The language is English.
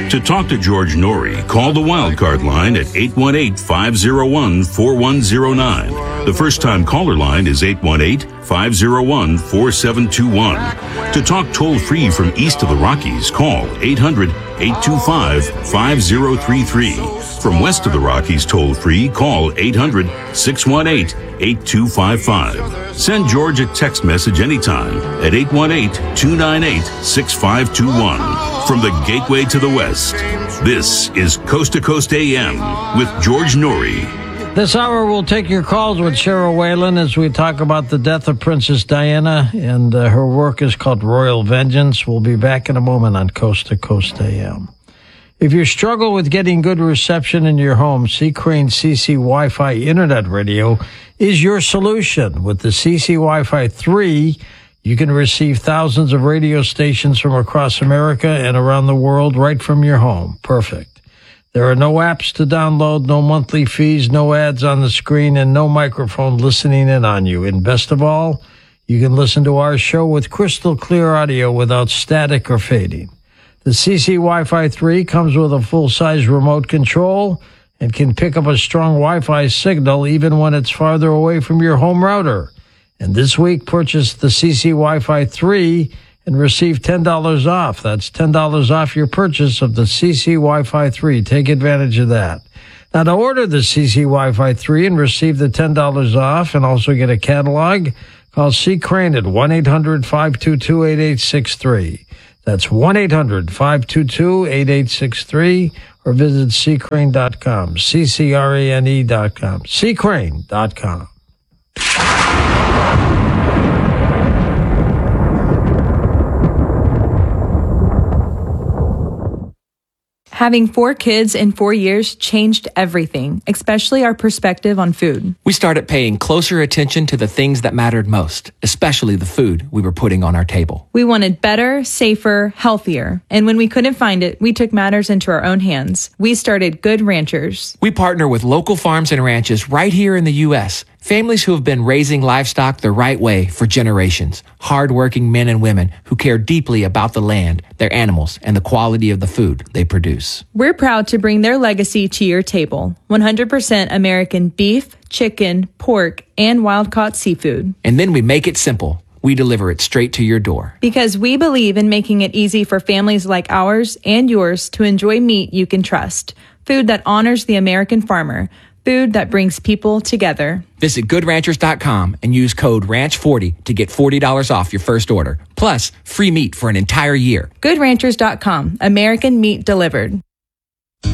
To talk to George Norrie, call the Wildcard line at 818-501-4109. The first-time caller line is 818-501-4721. To talk toll-free from east of the Rockies, call 800-825-5033. From west of the Rockies toll-free, call 800-618-8255. Send George a text message anytime at 818-298-6521. From the Gateway to the West, this is Coast to Coast AM with George Norrie. This hour we'll take your calls with Cheryl Whalen as we talk about the death of Princess Diana, and her work is called Royal Vengeance. We'll be back in a moment on Coast to Coast AM. If you struggle with getting good reception in your home, C. Crane CC Wi-Fi Internet Radio is your solution. With the CC Wi-Fi 3, you can receive thousands of radio stations from across America and around the world right from your home. Perfect. There are no apps to download, no monthly fees, no ads on the screen, and no microphone listening in on you. And best of all, you can listen to our show with crystal clear audio without static or fading. The CC Wi-Fi 3 comes with a full-size remote control and can pick up a strong Wi-Fi signal even when it's farther away from your home router. And this week, purchase the CC Wi-Fi 3 and receive $10 off. That's $10 off your purchase of the CC Wi-Fi 3. Take advantage of that. Now, to order the CC Wi-Fi 3 and receive the $10 off and also get a catalog, call C. Crane at 1-800-522-8863. That's 1-800-522-8863 or visit ccrane.com, ccrane.com, ccrane.com. Having 4 kids in 4 years changed everything, especially our perspective on food. We started paying closer attention to the things that mattered most, especially the food we were putting on our table. We wanted better, safer, healthier. And when we couldn't find it, we took matters into our own hands. We started Good Ranchers. We partner with local farms and ranches right here in the U.S., families who have been raising livestock the right way for generations. Hardworking men and women who care deeply about the land, their animals, and the quality of the food they produce. We're proud to bring their legacy to your table. 100% American beef, chicken, pork, and wild-caught seafood. And then we make it simple. We deliver it straight to your door. Because we believe in making it easy for families like ours and yours to enjoy meat you can trust. Food that honors the American farmer. Food that brings people together. Visit GoodRanchers.com and use code RANCH40 to get $40 off your first order. Plus, free meat for an entire year. GoodRanchers.com. American meat delivered.